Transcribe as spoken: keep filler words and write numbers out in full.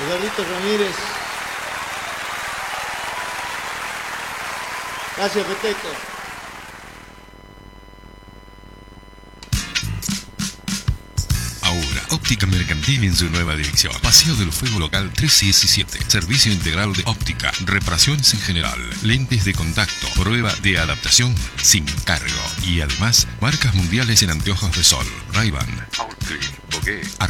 Eduardito Ramírez. Gracias, Peteco. Ahora, Óptica Mercantil en su nueva dirección. Paseo del Fuego Local trescientos diecisiete. Servicio integral de óptica, reparaciones en general, lentes de contacto, prueba de adaptación sin cargo. Y además, marcas mundiales en anteojos de sol. Ray-Ban, Oakley, Bokeh,